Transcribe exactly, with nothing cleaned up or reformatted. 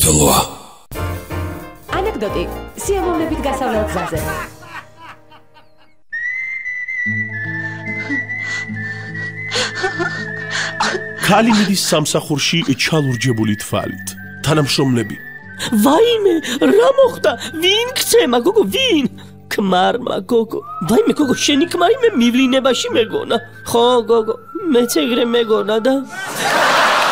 საქართველოა. ანეკდოტი სიამოვნებით გასავლელ გზაზე. ქალი მიდის სამსახურში ჩალურჯებული თვალით. თანამშრომლები. ვაიმე, რა მოხდა? ვინ გცემა, გოგო, ვინ? ქმარმა, გოგო. ვაიმე, გოგო, შენი ქმარი მე მივლინებაში მეგონა. ხო, გოგო, მეც ეგრე მეგონა და